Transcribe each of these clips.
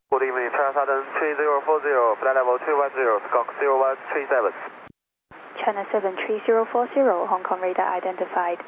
Good evening, Southern 3040, flight level 210, Skunk 0137. China 73040, Hong Kong radar identified.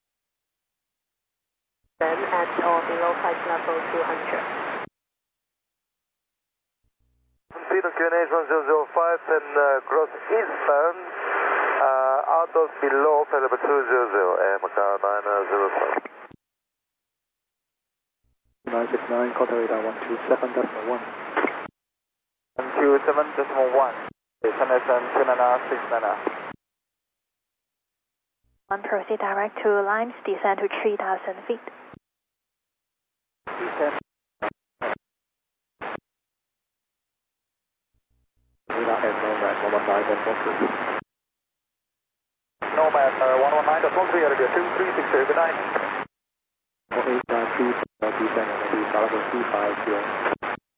Then at or below flight level 200. Speed of QNH 1005 and cross eastbound, out of below flight level 200, Macau 905. 969, contact radar 127.1. 127.1, China 269. One proceed direct to Limes, descend to 3,000 feet. Descend. Radar has Nomad 119.13. Nomad 119.13, Arabia 2360, good night. 4893, descend on the Bravo 350.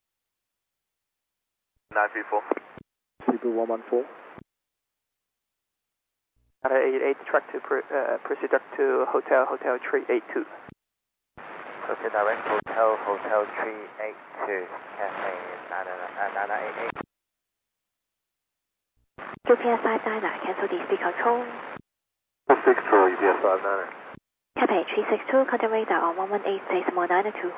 934. Cebu 114. 88 track to proceed up to Hotel 382. Okay, direct Hotel 382, Cafe 988. UPS 59, cancel the speed control. 262, UPS 59. Cafe 362, contact radar on 118.92.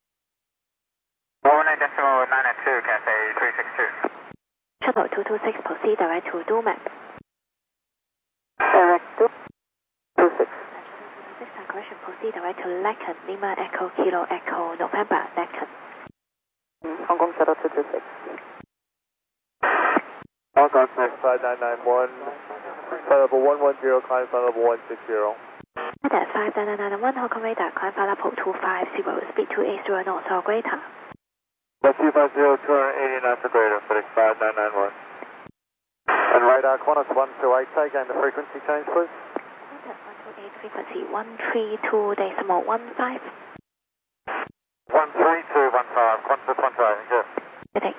118.92, Cafe 362. Shuttle 226, proceed direct to Dumac. Direct to 26. Correction, proceed direct to Lacan, Lima Echo Kilo Echo November, Lacan. Hong Kong Shuttle 226. Hong Kong 5991, flight level 110, climb flight level 160. At 5991, Hong Kong radar, climb flight level 250, speed 280 knots or greater. 250, 280 knots or greater, FedEx 5991. And radar Qantas 128, take and the frequency change, please. Qantas 128, frequency 132.15. 13215, Qantas 128, thank you. Good day.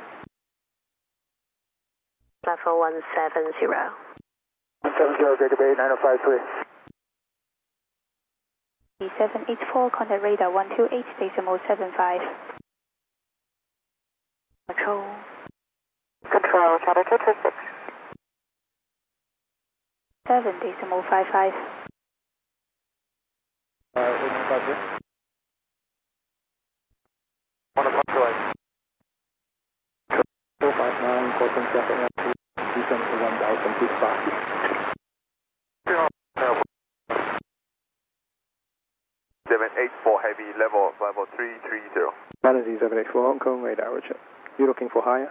Level 170. 170, Jacob 8953. 784, contact radar 128.75. Control. Control, Shuttle 226. 7.55. 459, crossing traffic now, descend to 1,000 feet fast. 784 heavy, level 330. Manatee 784, Hong Kong radar, Richard. You looking for higher?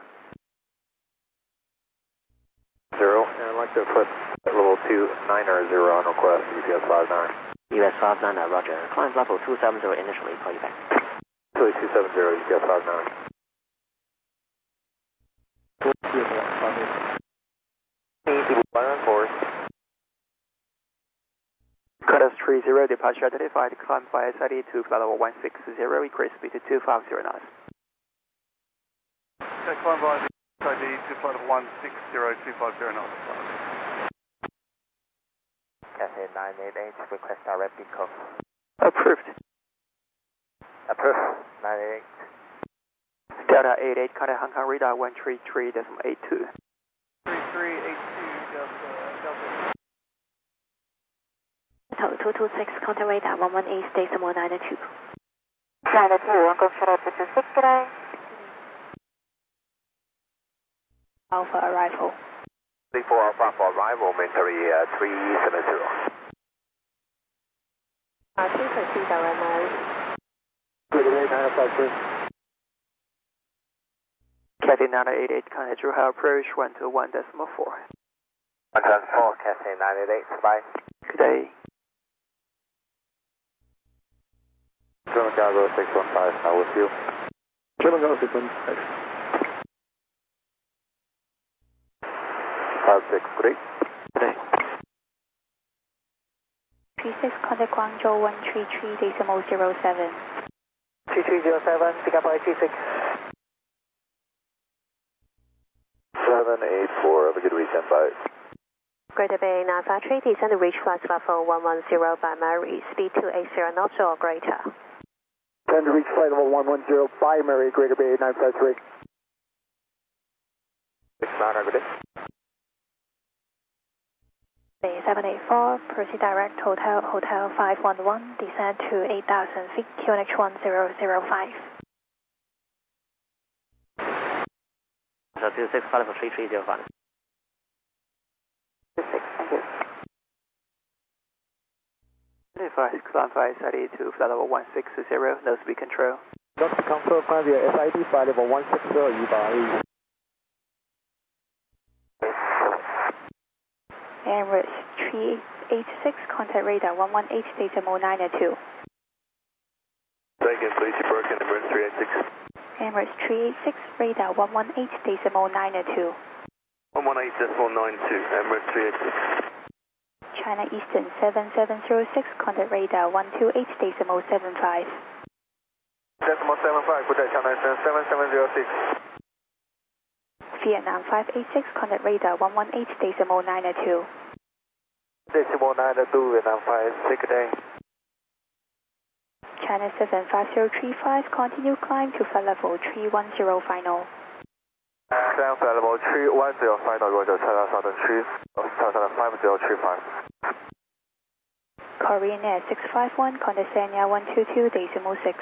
0, and I'd like to put level 290 on request, UPS 59. US 59, roger. Climb level 270 initially, call you back. 270, UPS 59. Easy, 114. Qantas 30, departure identified, climb via SID to flight level 160, increase speed to 250 knots. Okay, climb via SID to flight level 160, 250 knots. Cafe 988, request direct deco. Approved. Approved, 988. Delta 88, contact Hong Kong radar 133.82. 3382, Delta. Shuttle 226, contact radar 118.92. 92, Hong Kong Shuttle 226, good day. Alpha arrival. 34 Alpha for arrival, military 370. Please proceed direct Mary. Good day, 953. Cathay 988, contact Zhuhai approach 121.4. 114, Cathay 988, bye. Good day. German Cargo 615, now with you. German Cargo 615. 56, great. Good day. 36, contact Guangzhou 133.07. 3307, pick up I26. 784, have a good weekend, bye. Greater Bay 953, descend to reach flight level 110 by Mary, speed 280 knots or greater. 10 to reach flight level 110 by Mary, Greater Bay 953. 69, good day. Bay 784, proceed direct Hotel 511, descend to 8,000 feet, QNH 1005. So 26, flight level 3305. 26, thank you. Advise climb via SID to flight level 160, no speed control. Dr. Control, climb via SID, flight level 160, Eva. Emirates 386, contact radar 118, decimal 902. Say again, please. You broke in Emirates 386. Emirates 386, radar 118, decimal 902. 118.92, Emirates 386. China Eastern 7706, contact radar 128, decimal 75. Decimal 75, good day, China Eastern 7706. Vietnam 586, contact radar 118, decimal 902. Decimal 902, Vietnam 56, good day. China 75035, continue climb to flight level 310 final. Climb flight level 310 final, Roger, China Southern 5035. Korean Air 651, contact Sanya 122, decimal 6.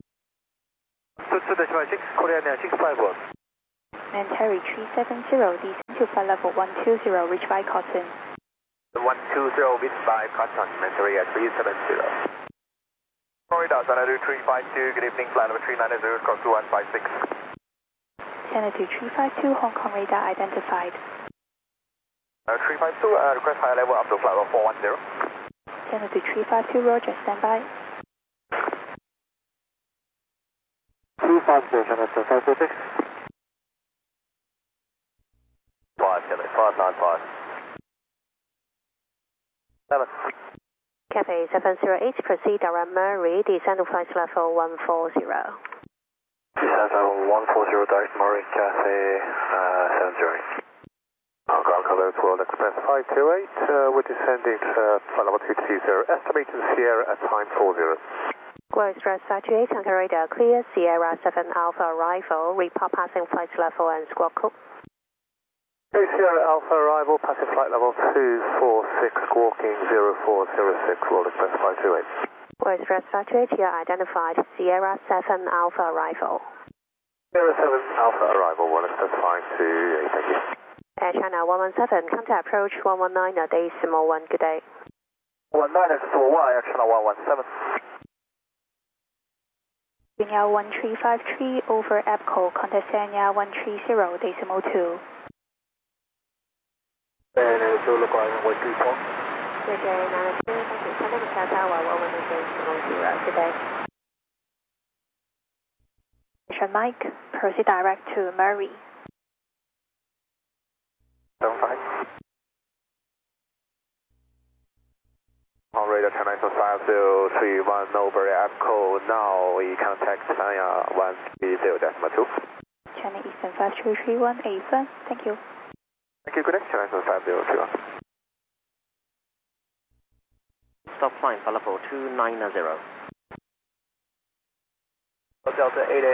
22.6, Korean Air 651. Mentari 370, descend to flight level 120, reach by Cotton. 120 with 5 Cotton, Mentari at 370. Florida, Senator 352, good evening, flight level 390, cross 2156. Senator 352, Hong Kong radar identified. 352, request higher level up to flight level 410. Senator 352, Roger, standby. 250, Senator 546. 595. 7. Cathay 708, proceed direct Murray, descend to flight level 140. Descend level 140, direct Murray, Cathay 708. Ground cover 12 Express 528, we're descending to flight level 220, estimating Sierra at time 40. Ground Express 528, contact radar clear, Sierra 7 Alpha arrival, report passing flight level and squawk code. Hey, Sierra Alpha arrival, passing flight level 246, squawking 0406, World Express 528. Ground Express 528, here identified, Sierra 7 Alpha arrival. Sierra 7 Alpha arrival, World Express 528, thank you. Air China 117, contact approach 119, decimal 1, good day. 19 is for Y, Air China 117. Vinyao 1353, over EPCO, contact Sanya 130, decimal 2. And it's still requiring 134. Roger, 902, thank you. Contact South Tower 119, decimal 0, good day. Mission Mike, proceed direct to Murray. 75. On radar China 5031 over APCO, now we contact China 130.2. China Eastern 5331, A1, thank you. Thank you, good day, China 5031. Stop flying, flight level 290. Delta 88.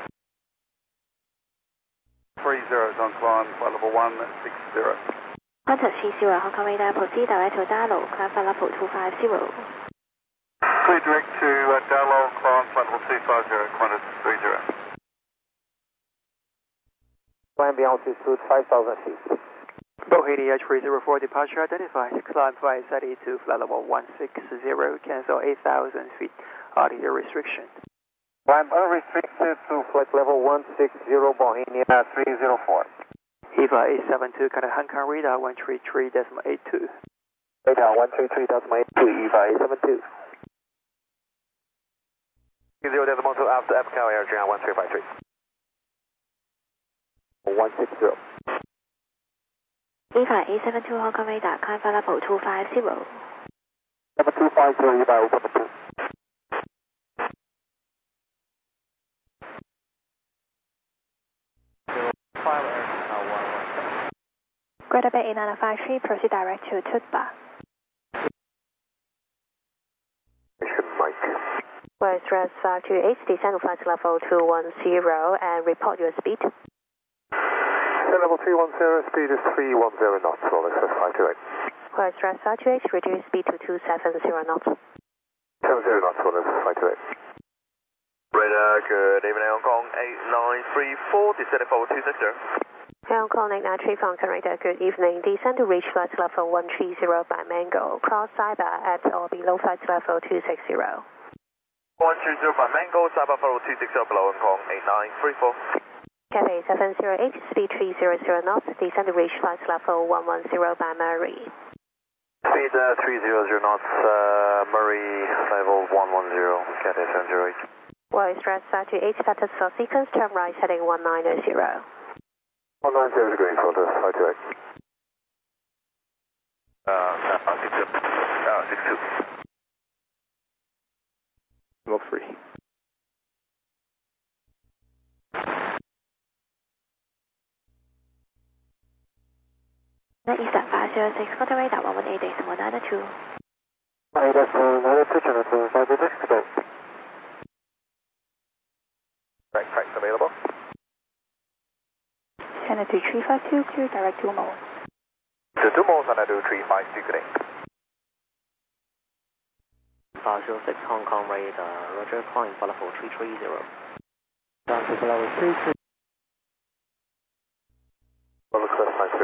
30 is on climb, flight level 160. Contact 30, Hong Kong radar, proceed direct to Dalo, climb flight level 250. Clear direct to Dalo, climb flight level 250, Qantas 30. Climb beyond altitude 5,000 feet. Bohemia 304, departure identified, climb via SID to flight level 160, cancel 8,000 feet, altitude restriction. Climb unrestricted to flight level 160, Bohemia 304. EVA 872, contact Hong Kong radar 133.82. Radar 133.82, EVA 872. 0.2 after EPCO, Air China 1353. 160. EVA 872, Hong Kong radar, climb flight level 250. Number 250, EVA 872. Greater Bay 8953, proceed direct to Tutba. Mission Mike. Ground Stress 528, descend to flight level 210 and report your speed. Level 310, speed is 310 knots, Roll Express 528. Quiet Stress 528, reduce speed to 270 knots. 70 knots, Roll Express 528. Radar, good evening, Hong Kong 8934, descending forward 260. Hong Kong 893 Falcon Radar, good evening. Descend to reach flight level 130 by Mango. Cross Cyber at or below flight level 260. 130 by Mango, Cyber follow 260 below Hong Kong 8934. Cathay 708, speed 300 knots. Descend to reach flight level 110 by Murray. Speed 300 knots, Murray, level 110, Cathay 708. Well, Stress 528, status for sequence, turn right heading 190. 190 degrees, Roll Express 528. 62. Smoke free. Eastern 506, got the radar 118 days 192. That's 92, Channel 526, today. Right, tracks available. Channel 2352, clear direct to Mo. To 2 more, Channel 352, good day. 506 Hong Kong radar, Roger, calling for level 330. Down to level 330.